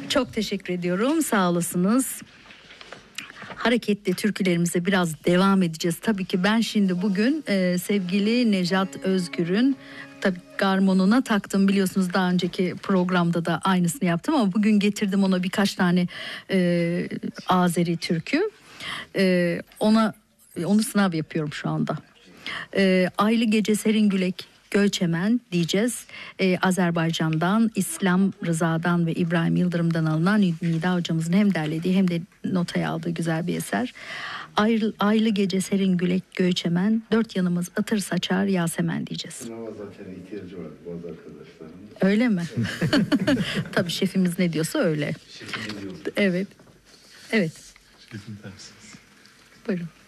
Çok teşekkür ediyorum. Sağ olasınız. Hareketli türkülerimize biraz devam edeceğiz. Tabii ki ben şimdi bugün sevgili Nejat Özgür'ün tabii garmonuna taktım, biliyorsunuz daha önceki programda da aynısını yaptım ama bugün getirdim ona birkaç tane Azeri türkü. Onu sınav yapıyorum şu anda. Aylı Gece Serin Gülek Göçemen diyeceğiz. Azerbaycan'dan, İslam Rıza'dan ve İbrahim Yıldırım'dan alınan Nida hocamızın hem derlediği hem de notaya aldığı güzel bir eser. Aylı Gece Serin Gülek Göçemen, dört yanımız ıtır saçar Yasemen diyeceğiz. Sınava zaten ihtiyacı var bazı arkadaşlarım. Öyle mi? Tabii şefimiz ne diyorsa öyle. Evet. Evet. Şefim dersiniz. Buyurun.